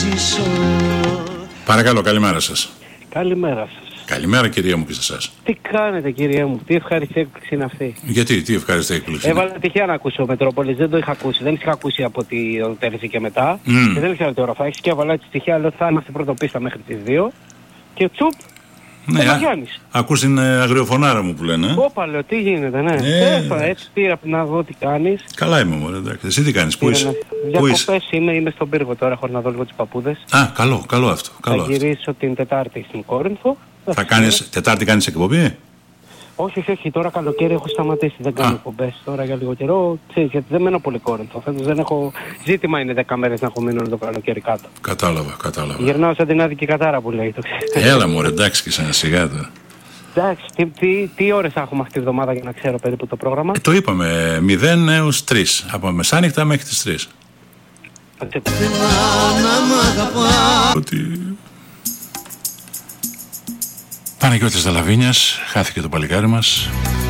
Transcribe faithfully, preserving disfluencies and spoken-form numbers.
ζήσω. Παρακαλώ, καλημέρα σας. Καλημέρα σας. Καλημέρα κυρία μου και σε εσάς. Τι κάνετε κυρία μου, τι ευχαριστή έκπληξη είναι αυτή. Γιατί, τι ευχαριστή έκπληξη. Έβαλα τυχαία να ακούσω Μετρόπολης, δεν το είχα ακούσει. Δεν είχα ακούσει από τη πέρυσι και μετά. Mm. Και δεν ήξερα τι ώρα θα έχεις και έβαλα έτσι τυχαία, λέω θα είμαστε πρωτοπίστα μέχρι τις δύο. Και τσουπ, ναι, α, ακούς την ε, αγριοφωνάρα μου που λένε. Όπα λέω, τι γίνεται, ναι. Ε, Έφα, έτσι πήρα να δω τι κάνεις. Καλά είμαι μωρέ, εντάξει. Εσύ τι κάνεις, πού είσαι. Διακοπές είμαι, είμαι στον πύργο τώρα, χωρίς να δω λίγο τις παππούδες. Α, καλό, καλό αυτό. Καλό θα γυρίσω αυτό. Την Τετάρτη στην Κόρινθο. Θα κάνεις, Τετάρτη κάνεις εκπομπή. Όχι, όχι, όχι, τώρα καλοκαίρι έχω σταματήσει, δεν κάνω εκπομπές τώρα για λίγο καιρό, ξέρεις, γιατί δεν μένω πολύ Κόρινθο, φέτος δεν έχω, ζήτημα είναι δέκα μέρες να έχω μείνει όλο το καλοκαίρι κάτω. Κατάλαβα, κατάλαβα. Γυρνάω σαν την άδικη κατάρα που λέει, το ξέρεις. Έλα μωρέ, εντάξει και σαν σιγά τώρα. Εντάξει, τι, τι, τι ώρες θα έχουμε αυτή τη βδομάδα για να ξέρω περίπου το πρόγραμμα. Ε, το είπαμε, μηδέν έως τρεις, από μεσάνυχτα μέχρι τις τρεις. Ότι... Παναγιώτης Δαλαβίνιας, χάθηκε το παλικάρι μας.